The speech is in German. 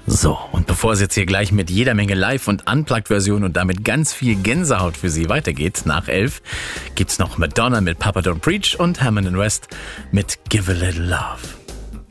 So, und bevor es jetzt hier gleich mit jeder Menge Live- und Unplugged-Version und damit ganz viel Gänsehaut für Sie weitergeht, nach 11, gibt's noch Madonna mit Papa Don't Preach und Hammond & West mit Give a Little Love.